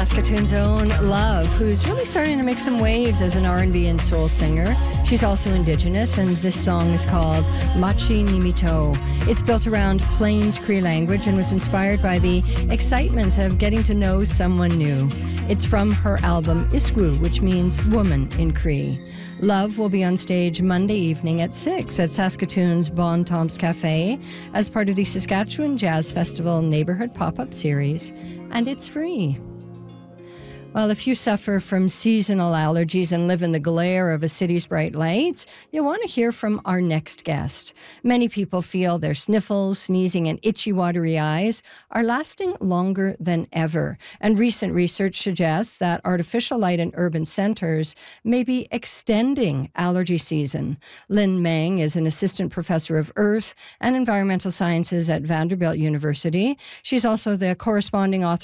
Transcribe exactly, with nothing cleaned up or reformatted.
Saskatoon's own Love, who's really starting to make some waves as an R and B and soul singer. She's also Indigenous, and this song is called Machi Nimito. It's built around Plains Cree language and was inspired by the excitement of getting to know someone new. It's from her album Isku, which means woman in Cree. Love will be on stage Monday evening at six at Saskatoon's Bon Tom's Cafe as part of the Saskatchewan Jazz Festival Neighborhood Pop-Up Series, and it's free. Well, if you suffer from seasonal allergies and live in the glare of a city's bright lights, you'll want to hear from our next guest. Many people feel their sniffles, sneezing, and itchy, watery eyes are lasting longer than ever. And recent research suggests that artificial light in urban centers may be extending allergy season. Lynn Meng is an assistant professor of earth and environmental sciences at Vanderbilt University. She's also the corresponding author